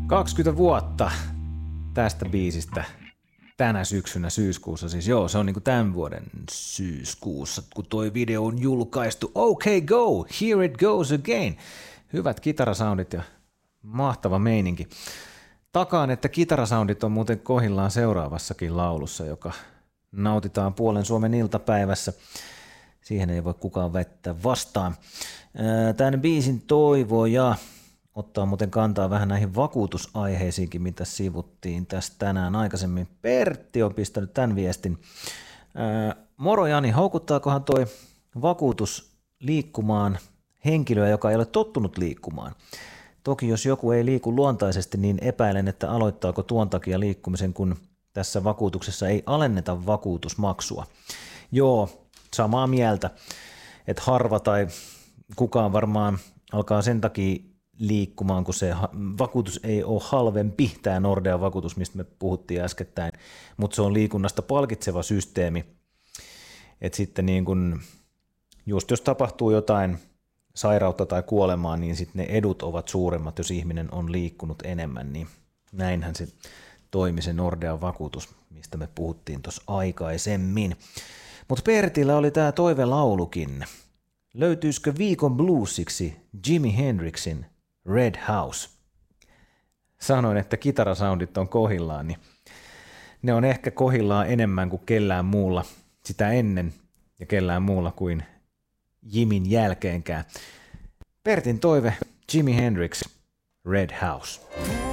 20 vuotta tästä biisistä tänä syksynä syyskuussa. Siis joo, se on niinku tämän vuoden syyskuussa, kun toi video on julkaistu. Okay, go, here it goes again. Hyvät kitarasoundit ja mahtava meininki. Takaan, että kitarasoundit on muuten kohillaan seuraavassakin laulussa, joka nautitaan puolen Suomen iltapäivässä. Siihen ei voi kukaan väittää vastaan. Tämän biisin toivoja ottaa muuten kantaa vähän näihin vakuutusaiheisiinkin, mitä sivuttiin tästä tänään aikaisemmin. Pertti on pistänyt tämän viestin. Moro Jani, houkuttaakohan toi vakuutus liikkumaan henkilöä, joka ei ole tottunut liikkumaan? Toki jos joku ei liiku luontaisesti, niin epäilen, että aloittaako tuon takia liikkumisen, kun tässä vakuutuksessa ei alenneta vakuutusmaksua. Joo, samaa mieltä, että harva tai kukaan varmaan alkaa sen takia liikkumaan, kun se vakuutus ei ole halvempi, tämä Nordea-vakuutus, mistä me puhuttiin äskettäin, mutta se on liikunnasta palkitseva systeemi. Että sitten niin kun, just jos tapahtuu jotain sairautta tai kuolemaa, niin sitten ne edut ovat suuremmat, jos ihminen on liikkunut enemmän, niin näinhän se toimi se Nordea-vakuutus, mistä me puhuttiin tuossa aikaisemmin. Mutta Pertillä oli tämä toivelaulukin. Löytyisikö viikon bluesiksi Jimi Hendrixin Red House? Sanoin, että kitarasoundit on kohillaan, niin ne on ehkä kohillaan enemmän kuin kellään muulla sitä ennen ja kellään muulla kuin Jimin jälkeenkään. Pertin toive, Jimi Hendrix, Red House.